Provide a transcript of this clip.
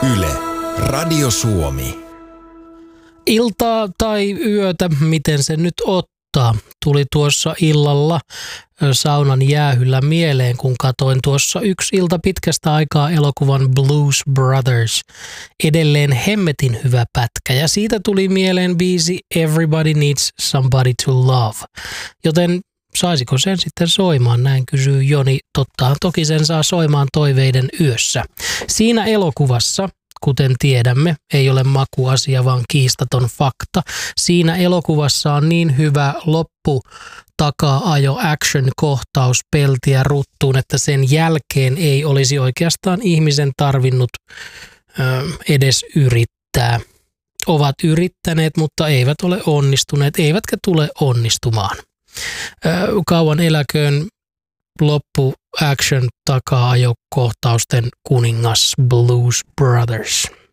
Yle, Radio Suomi. Iltaa tai yötä, miten se nyt ottaa, tuli tuossa illalla saunan jäähyllä mieleen, kun katoin tuossa yksi ilta pitkästä aikaa elokuvan Blues Brothers. Edelleen hemmetin hyvä pätkä ja siitä tuli mieleen biisi Everybody Needs Somebody to Love. Joten saisiko sen sitten soimaan, näin kysyy Joni. Tottahan toki sen saa soimaan toiveiden yössä. Siinä elokuvassa, kuten tiedämme, ei ole makuasia, vaan kiistaton fakta. Siinä elokuvassa on niin hyvä loppu taka-ajo action-kohtaus peltiä ruttuun, että sen jälkeen ei olisi oikeastaan ihmisen tarvinnut edes yrittää. Ovat yrittäneet, mutta eivät ole onnistuneet, eivätkä tule onnistumaan. Kauan eläköön loppu action taka-ajo kohtausten kuningas Blues Brothers.